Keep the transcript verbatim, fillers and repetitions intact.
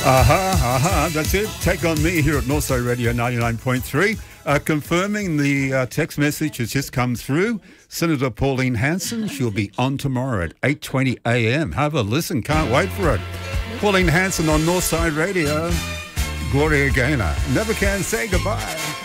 Aha, aha, that's it. Take on me here at Northside Radio ninety-nine point three. Uh, confirming the uh, text message has just come through. Senator Pauline Hanson, she'll be on tomorrow at eight twenty a m. Have a listen, can't wait for it. Pauline Hanson on Northside Radio. Gloria Gaynor. Never can say goodbye.